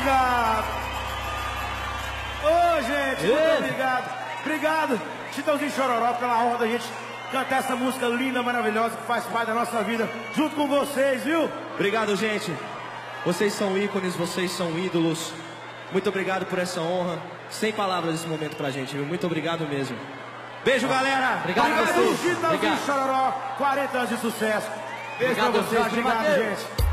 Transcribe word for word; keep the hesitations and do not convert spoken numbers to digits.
obrigado. Ô, oh, gente, muito Ei. obrigado. Obrigado, Chitãozinho Chororó, pela honra da gente cantar essa música linda, maravilhosa, que faz parte da nossa vida, junto com vocês, viu? Obrigado, gente. Vocês são ícones, vocês são ídolos. Muito obrigado por essa honra. Sem palavras esse momento pra gente, viu? Muito obrigado mesmo. Beijo, galera. Obrigado, obrigado Chitãozinho Chororó, quarenta anos de sucesso. Beijo Obrigado, pra vocês, Jorge obrigado, Mateus. gente.